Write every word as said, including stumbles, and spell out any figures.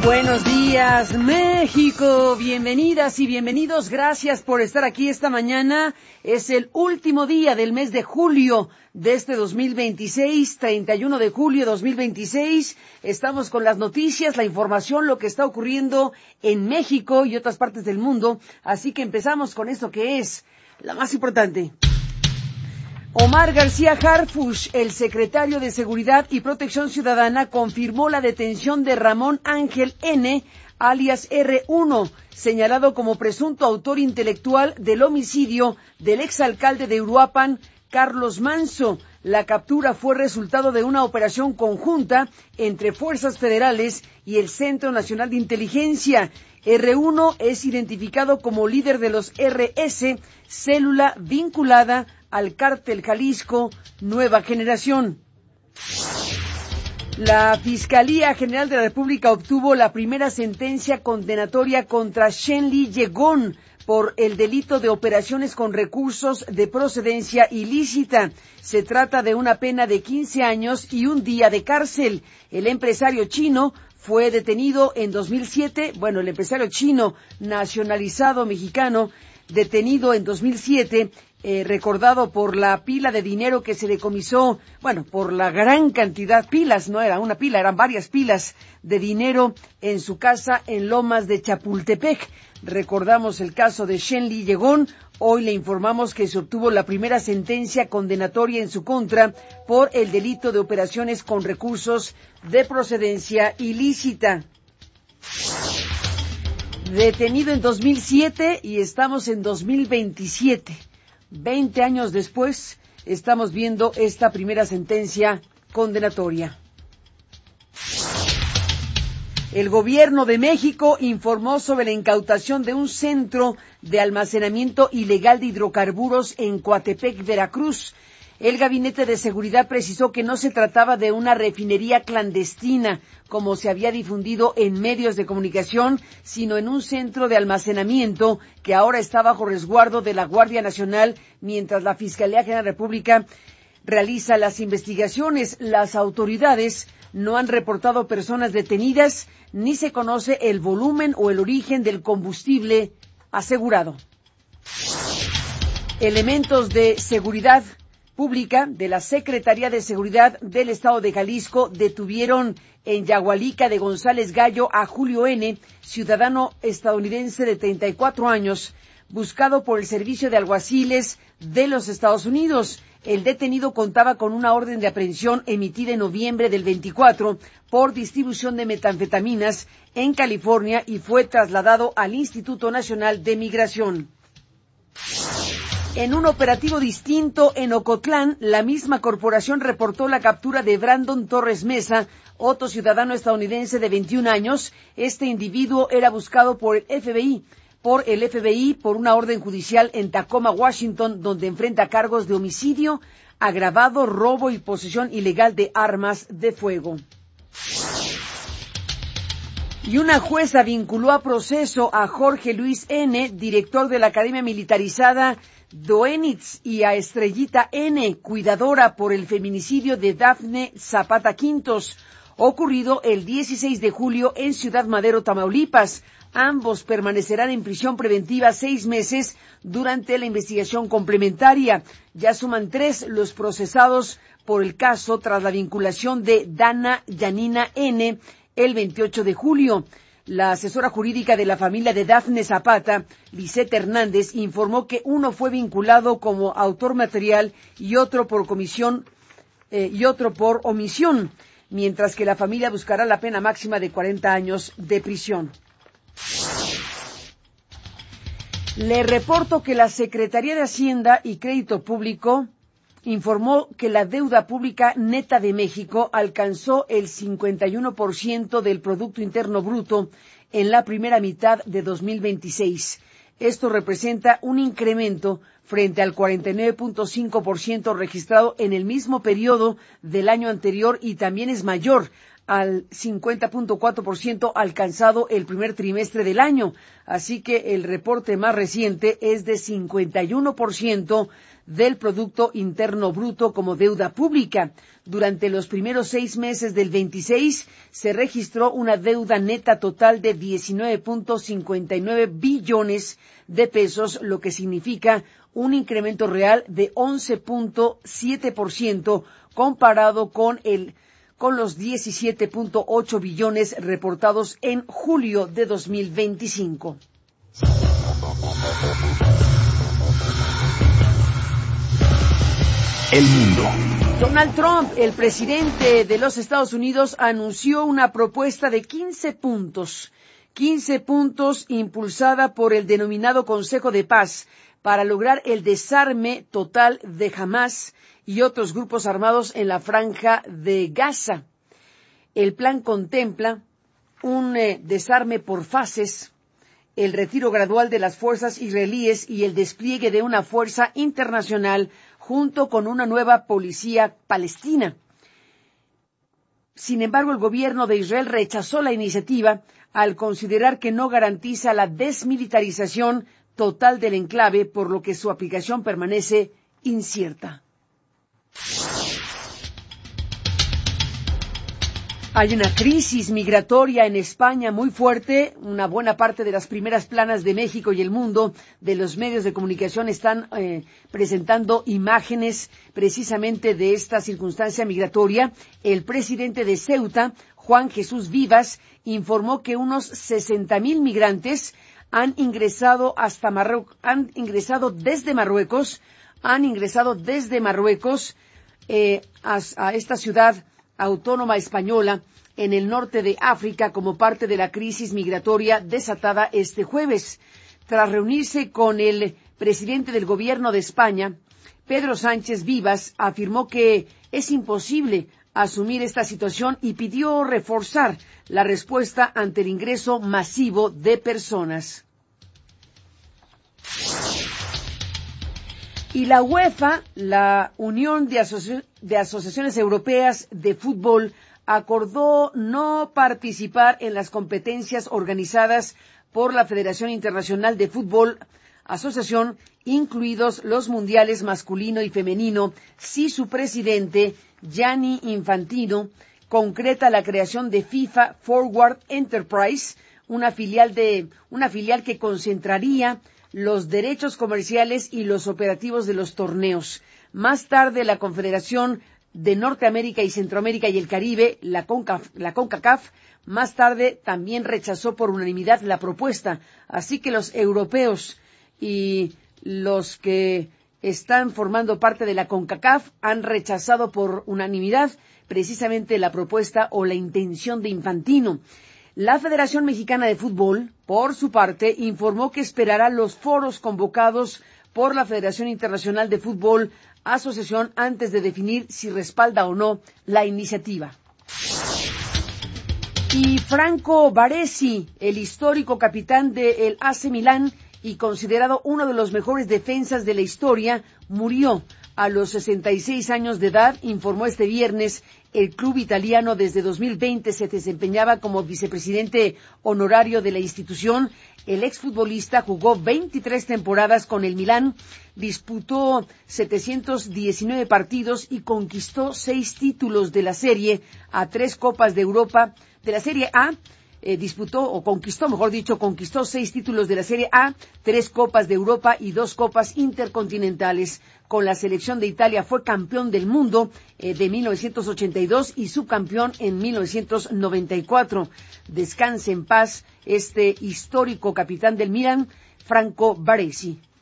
Buenos días, México. Bienvenidas y bienvenidos. Gracias por estar aquí esta mañana. Es el último día del mes de julio de este dos mil veintiséis, treinta y uno de julio de dos mil veintiséis. Estamos con las noticias, la información, lo que está ocurriendo en México y otras partes del mundo. Así que empezamos con esto que es la más importante. Omar García Harfuch, el secretario de Seguridad y Protección Ciudadana, confirmó la detención de Ramón Ángel N., alias erre uno, señalado como presunto autor intelectual del homicidio del exalcalde de Uruapan, Carlos Manso. La captura fue resultado de una operación conjunta entre fuerzas federales y el Centro Nacional de Inteligencia. erre uno es identificado como líder de los erre ese, célula vinculada al Cártel Jalisco Nueva Generación. La Fiscalía General de la República obtuvo la primera sentencia condenatoria contra Shenli Yegón por el delito de operaciones con recursos de procedencia ilícita. Se trata de una pena de quince años y un día de cárcel. El empresario chino fue detenido en dos mil siete, bueno, el empresario chino nacionalizado mexicano, detenido en dos mil siete, eh, recordado por la pila de dinero que se decomisó, bueno, por la gran cantidad, pilas, no era una pila, eran varias pilas de dinero en su casa en Lomas de Chapultepec. Recordamos el caso de Shenli Yegón. Hoy le informamos que se obtuvo la primera sentencia condenatoria en su contra por el delito de operaciones con recursos de procedencia ilícita. Detenido en dos mil siete y estamos en dos mil veintisiete. Veinte años después, estamos viendo esta primera sentencia condenatoria. El gobierno de México informó sobre la incautación de un centro de almacenamiento ilegal de hidrocarburos en Coatepec, Veracruz. El Gabinete de Seguridad precisó que no se trataba de una refinería clandestina, como se había difundido en medios de comunicación, sino en un centro de almacenamiento que ahora está bajo resguardo de la Guardia Nacional, mientras la Fiscalía General de la República realiza las investigaciones. Las autoridades no han reportado personas detenidas, ni se conoce el volumen o el origen del combustible asegurado. Elementos de seguridad Pública de la Secretaría de Seguridad del Estado de Jalisco detuvieron en Yagualica de González Gallo a Julio N., ciudadano estadounidense de treinta y cuatro años, buscado por el Servicio de Alguaciles de los Estados Unidos. El detenido contaba con una orden de aprehensión emitida en noviembre del veinticuatro por distribución de metanfetaminas en California y fue trasladado al Instituto Nacional de Migración. En un operativo distinto en Ocotlán, la misma corporación reportó la captura de Brandon Torres Mesa, otro ciudadano estadounidense de veintiún años. Este individuo era buscado por el F B I, por el F B I por una orden judicial en Tacoma, Washington, donde enfrenta cargos de homicidio agravado, robo y posesión ilegal de armas de fuego. Y una jueza vinculó a proceso a Jorge Luis N., director de la Academia Militarizada Doenitz, y a Estrellita N., cuidadora, por el feminicidio de Dafne Zapata Quintos, ocurrido el dieciséis de julio en Ciudad Madero, Tamaulipas. Ambos permanecerán en prisión preventiva seis meses durante la investigación complementaria. Ya suman tres los procesados por el caso tras la vinculación de Dana Yanina N. el veintiocho de julio. La asesora jurídica de la familia de Dafne Zapata, Lisette Hernández, informó que uno fue vinculado como autor material y otro por comisión eh, y otro por omisión, mientras que la familia buscará la pena máxima de cuarenta años de prisión. Le reporto que la Secretaría de Hacienda y Crédito Público informó que la deuda pública neta de México alcanzó el cincuenta y uno por ciento del Producto Interno Bruto en la primera mitad de dos mil veintiséis. Esto representa un incremento frente al cuarenta y nueve punto cinco por ciento registrado en el mismo periodo del año anterior y también es mayor al cincuenta punto cuatro por ciento alcanzado el primer trimestre del año. Así que el reporte más reciente es de cincuenta y uno por ciento del Producto Interno Bruto como deuda pública. Durante los primeros seis meses del veintiséis se registró una deuda neta total de diecinueve punto cincuenta y nueve billones de pesos, lo que significa un incremento real de once punto siete por ciento comparado con el con los diecisiete punto ocho billones reportados en julio de dos mil veinticinco. El mundo. Donald Trump, el presidente de los Estados Unidos, anunció una propuesta de quince puntos, quince puntos impulsada por el denominado Consejo de Paz para lograr el desarme total de Hamás y otros grupos armados en la franja de Gaza. El plan contempla un eh, desarme por fases, el retiro gradual de las fuerzas israelíes y el despliegue de una fuerza internacional junto con una nueva policía palestina. Sin embargo, el gobierno de Israel rechazó la iniciativa al considerar que no garantiza la desmilitarización total del enclave, por lo que su aplicación permanece incierta. Hay una crisis migratoria en España muy fuerte. Una buena parte de las primeras planas de México y el mundo de los medios de comunicación están eh, presentando imágenes precisamente de esta circunstancia migratoria. El presidente de Ceuta, Juan Jesús Vivas, informó que unos sesenta mil migrantes han ingresado hasta Marruecos, han ingresado desde Marruecos, han ingresado desde Marruecos eh, a, a esta ciudad autónoma española en el norte de África como parte de la crisis migratoria desatada este jueves. Tras reunirse con el presidente del gobierno de España, Pedro Sánchez Vivas afirmó que es imposible asumir esta situación y pidió reforzar la respuesta ante el ingreso masivo de personas. Y la UEFA, la Unión de, Asoci- de Asociaciones Europeas de Fútbol, acordó no participar en las competencias organizadas por la Federación Internacional de Fútbol, asociación, incluidos los mundiales masculino y femenino, si su presidente, Gianni Infantino, concreta la creación de FIFA Forward Enterprise, una filial de, una filial que concentraría los derechos comerciales y los operativos de los torneos. Más tarde, la Confederación de Norteamérica y Centroamérica y el Caribe, la, Conca, la CONCACAF, más tarde también rechazó por unanimidad la propuesta. Así que los europeos y los que están formando parte de la CONCACAF han rechazado por unanimidad precisamente la propuesta o la intención de Infantino. La Federación Mexicana de Fútbol, por su parte, informó que esperará los foros convocados por la Federación Internacional de Fútbol, asociación, antes de definir si respalda o no la iniciativa. Y Franco Baresi, el histórico capitán del A C Milán y considerado uno de los mejores defensas de la historia, murió a los sesenta y seis años de edad, informó este viernes. El club italiano desde dos mil veinte se desempeñaba como vicepresidente honorario de la institución. El exfutbolista jugó veintitrés temporadas con el Milán, disputó setecientos diecinueve partidos y conquistó seis títulos de la Serie A, tres Copas de Europa, de la Serie A, eh, disputó o conquistó, mejor dicho, conquistó seis títulos de la Serie A, tres Copas de Europa y dos Copas Intercontinentales. Con la selección de Italia fue campeón del mundo eh, de mil novecientos ochenta y dos y subcampeón en mil novecientos noventa y cuatro. Descanse en paz este histórico capitán del Milan, Franco Baresi.